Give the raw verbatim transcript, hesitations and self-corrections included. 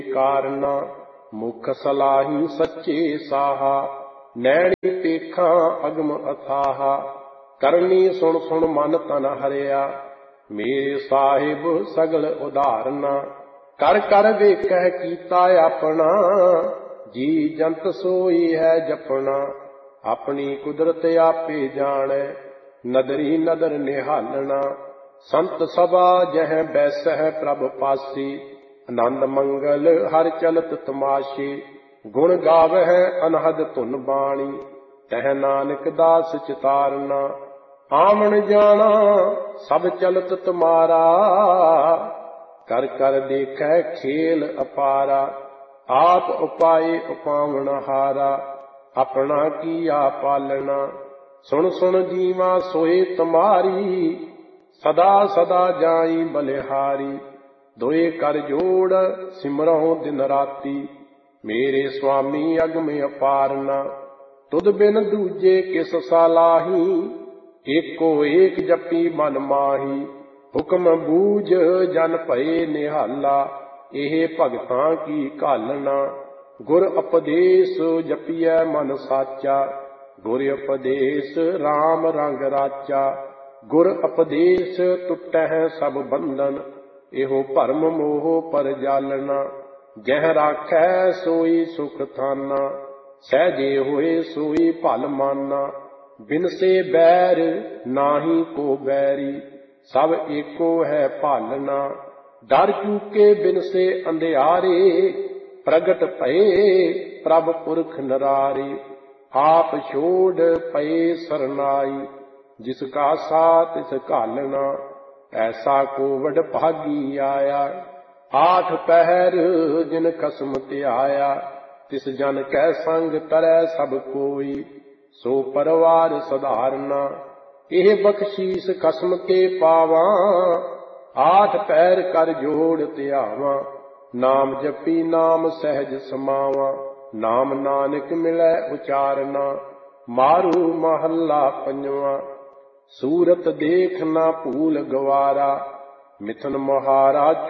ਕਾਰਨਾ ਮੁਖ ਸਲਾਹੀ ਸੱਚੇ ਸਾਹਾ ਨੈਣੀ ਪੇਖਾਂ ਅਗਮ ਅਥਾਹਾ ਕਰਨੀ ਸੁਣ ਸੁਣ ਮਨ ਤਨ ਹਰਿਆ ਮੇਰੇ ਸਾਹਿਬ ਸਗਲ ਉਦਾਹਰਨਾ ਕਰ ਕਰ ਵੇਖੈ ਕੀਤਾ ਆਪਣਾ ਜੀ ਜੰਤ ਸੋਈ ਹੈ ਜਪਣਾ ਆਪਣੀ ਕੁਦਰਤ ਆਪੇ ਜਾਣੈ ਨਦਰੀ ਨਦਰ ਨਿਹਾਲਣਾ ਸੰਤ ਸਭਾ ਜਹ ਬੈਸਹਿ ਪ੍ਰਭ ਪਾਸੀ ਆਨੰਦ ਮੰਗਲ ਹਰ ਚਲਤ ਤਮਾਸ਼ੇ ਗੁਣ ਗਾਵਹਿ ਅਨਹਦ ਧੁਨ ਬਾਣੀ ਤਹ ਨਾਨਕ ਦਾਸ ਚਿਤਾਰਨਾ ਆਵਣ ਜਾਣਾ ਸਭ ਚਲਤ ਤੁਮਾਰਾ ਕਰ ਕਰ ਦੇਖੈ ਖੇਲ ਅਪਾਰਾ ਆਪ ਉਪਾਏ ਉਪਾਵਣ ਹਾਰਾ ਆਪਣਾ ਕੀਆ ਪਾਲਣਾ ਸੁਣ ਸੁਣ ਜੀਵਾ ਸੋਏ ਤੁਮਾਰੀ ਸਦਾ ਸਦਾ ਜਾਈ ਬਲਿਹਾਰੀ ਦੋਏ ਕਰ ਜੋੜ ਸਿਮਰਹੁ ਦਿਨ ਰਾਤੀ ਮੇਰੇ ਸੁਆਮੀ ਅਗਮ ਅਪਾਰਨਾ ਤੁਧ ਬਿਨ ਦੂਜੇ ਕਿਸ ਸਾਲਾਹੀ ਏਕੋ ਏਕ ਜਪੀ ਮਨ ਮਾਹੀ ਹੁਕਮ ਬੂਝ ਜਨ ਭਏ ਨਿਹਾਲਾ ਇਹ ਭਗਤਾਂ ਕੀ ਘਾਲਣਾ ਗੁਰ ਉਪਦੇਸ਼ ਜਪੀਐ ਮਨ ਸਾਚਾ ਗੁਰ ਉਪਦੇਸ਼ RAM ਰੰਗ ਰਾਚਾ ਗੁਰ ਉਪਦੇਸ਼ ਟੁੱਟਹਿ ਸਭ ਬੰਧਨ ਇਹੋ ਭਰਮ ਮੋਹ ਪਰ ਜਾਲਣਾ ਜਹ ਰਾਖੈ ਸੋਈ ਸੁਖ ਥਾਨਾ ਸਹਿਜੇ ਹੋਏ ਸੋਈ ਭਲ ਮਾਨਾ ਬਿਨ ਸੇ ਬੈਰ ਨਾਹੀ ਕੋ ਬੈਰੀ ਸਭ ਏਕੋ ਹੈ ਭਾਲਣਾ ਡਰ ਚੂਕੇ ਬਿਨ ਸੇ ਅੰਧਿਆਰੇ ਪ੍ਰਗਟ ਭਏ ਪ੍ਰਭ ਪੁਰਖ ਨਰਾਰੇ ਆਪ ਛੋੜ ਪਏ ਸਰਨਾਈ ਜਿਸ ਕਾ ਸਾਥ ਤਿਸ ਘਾਲਣਾ ਐਸਾ ਕੋ ਵਡ ਭਾਗੀ ਆਇਆ ਆਠ ਪਹਿਰ ਜਿਨ ਕਸਮ ਧਿਆਇਆ ਤਿਸ ਜਨ ਕੈ ਸੰਗ ਤਰੈ ਸਭ ਕੋਈ ਸੋ ਪਰਵਾਰ ਸਧਾਰਨਾ ਇਹ ਬਖਸ਼ੀਸ ਕਸਮ ਕੇ ਪਾਵਾਂ ਆਠ ਪਹਿਰ ਕਰ ਜੋੜ ਧਿਆਵਾਂ ਨਾਮ ਜਪੀ ਨਾਮ ਸਹਿਜ ਸਮਾਵਾਂ ਨਾਮ ਨਾਨਕ ਮਿਲੈ ਉਚਾਰਨਾ ਮਾਰੂ ਮਹੱਲਾ ਪੰਜਵਾਂ ਸੂਰਤ ਦੇਖ ਨਾ ਭੂਲ ਗਵਾਰਾ ਮਿਥਨ ਮੁਹਾਰਾ